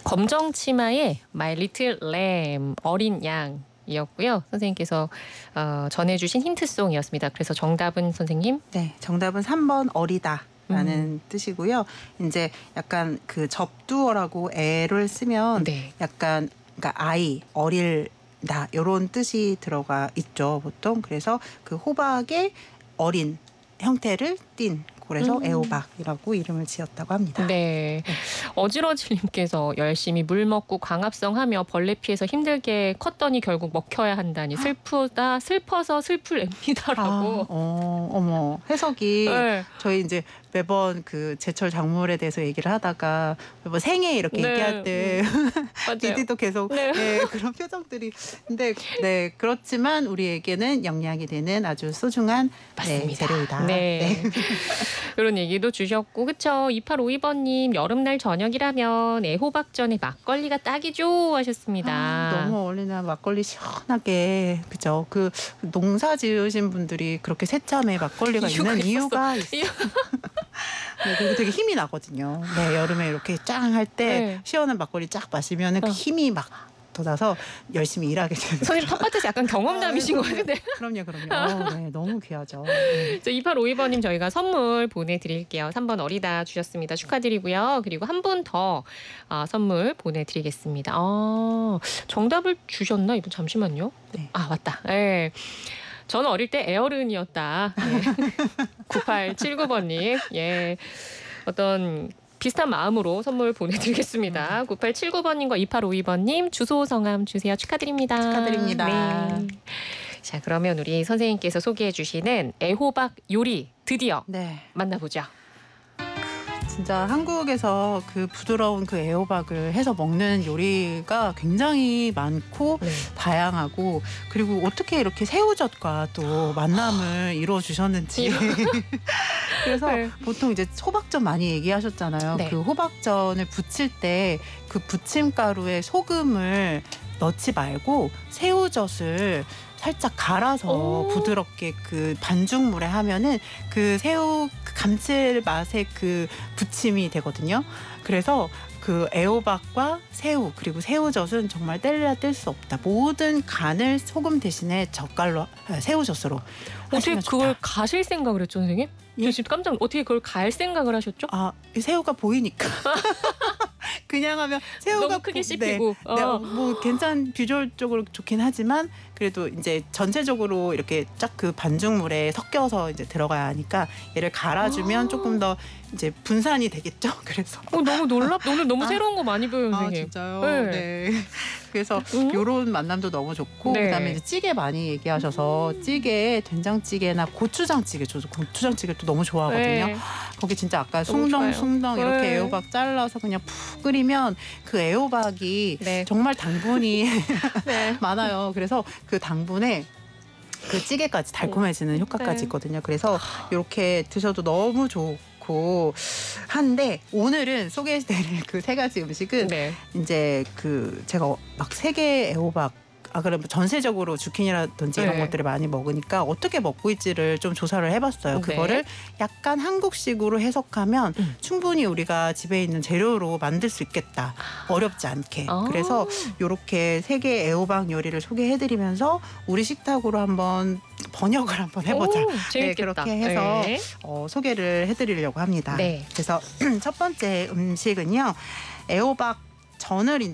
검정 치마의 My Little Lamb 어린 양이었고요. 선생님께서 전해주신 힌트송이었습니다. 그래서 정답은 선생님? 네, 정답은 3번 어리다라는 뜻이고요. 이제 약간 그 접두어라고 애를 쓰면 네. 약간 그러니까 아이, 어릴다 이런 뜻이 들어가 있죠, 보통. 그래서 그 호박의 어린 형태를 띤 그래서 애호박이라고 이름을 지었다고 합니다. 네. 어지러질님께서 열심히 물 먹고 광합성하며 벌레 피해서 힘들게 컸더니 결국 먹혀야 한다니 슬프다 슬퍼서 슬플 앱니다라고. 어머 해석이 네. 저희 이제 매번 그 제철 작물에 대해서 얘기를 하다가 매번 생애 이렇게 네. 얘기할 때 디디도 계속 네. 네, 그런 표정들이 근데 네 그렇지만 우리에게는 영양이 되는 아주 소중한 네, 재료이다. 네. 그런 얘기도 주셨고 그쵸. 2852번님 여름날 저녁이라면 애호박전에 막걸리가 딱이죠 하셨습니다. 너무 어울리는 막걸리 시원하게 그죠. 그 농사 지으신 분들이 그렇게 새참에 막걸리가 있는 이유가 있어요. 네, 그리고 되게 힘이 나거든요. 네, 여름에 이렇게 짱 할 때 네. 시원한 막걸리 쫙 마시면 그 힘이 막 돋아서 열심히 일하게 되는. 선생님 텃밭에서 약간 경험담이신 것 같은데. 그럼요. 네, 너무 귀하죠. 네. 2852번님 저희가 선물 보내드릴게요. 3번 어리다 주셨습니다. 축하드리고요. 그리고 한 분 더 선물 보내드리겠습니다. 정답을 주셨나? 이분 잠시만요. 네. 맞다. 네. 저는 어릴 때 애어른이었다. 네. 9879번님. 예. 어떤 비슷한 마음으로 선물 보내드리겠습니다. 9879번님과 2852번님 주소 성함 주세요. 축하드립니다. 축하드립니다. 네. 자, 그러면 우리 선생님께서 소개해 주시는 애호박 요리 드디어 만나보죠. 진짜 한국에서 그 부드러운 그 애호박을 해서 먹는 요리가 굉장히 많고 다양하고 그리고 어떻게 이렇게 새우젓과 또 만남을 이루어 주셨는지 그래서 보통 이제 호박전 많이 얘기하셨잖아요. 그 호박전을 부칠 때 그 부침가루에 소금을 넣지 말고 새우젓을 살짝 갈아서 부드럽게 그 반죽물에 하면은 그 새우 감칠맛의 그 부침이 되거든요. 그래서 그 애호박과 새우 그리고 새우젓은 정말 뗄래야 뗄 수 없다. 모든 간을 소금 대신에 젓갈로 새우젓으로 어떻게 하시면 그걸 좋다. 가실 생각을 했죠, 선생님? 저 지금 깜짝 어떻게 그걸 갈 생각을 하셨죠? 새우가 보이니까. 그냥 하면 새우가 너무 크게 씹히고 뭐 비주얼적으로 좋긴 하지만 그래도 이제 전체적으로 이렇게 쫙 그 반죽물에 섞여서 이제 들어가야 하니까 얘를 갈아주면 조금 더 이제 분산이 되겠죠. 그래서 너무 오늘 너무 새로운 거 많이 배워요, 선생님. 진짜요? 네. 그래서 요런 만남도 너무 좋고 그다음에 이제 찌개 많이 얘기하셔서 찌개에 된장찌개나 고추장찌개 저도 고추장찌개 또 너무 좋아하거든요. 거기 진짜 아까 숭덩 이렇게 애호박 잘라서 그냥 푹 끓이면 그 애호박이 정말 당분이 많아요. 그래서 그 당분에 그 찌개까지 달콤해지는 효과까지 있거든요. 그래서 이렇게 드셔도 너무 좋고 한데 오늘은 소개해드릴 그 세 가지 음식은 이제 그 제가 막 세계 애호박 그럼 전세적으로 주키니라든지 이런 것들을 많이 먹으니까 어떻게 먹고 있지를 좀 조사를 해봤어요. 그거를 약간 한국식으로 해석하면 충분히 우리가 집에 있는 재료로 만들 수 있겠다. 어렵지 않게. 그래서 이렇게 세계 애호박 요리를 소개해드리면서 우리 식탁으로 한번 번역을 한번 해보자. 재밌겠다. 그렇게 해서 소개를 해드리려고 합니다. 그래서 첫 번째 음식은요. 애호박 전을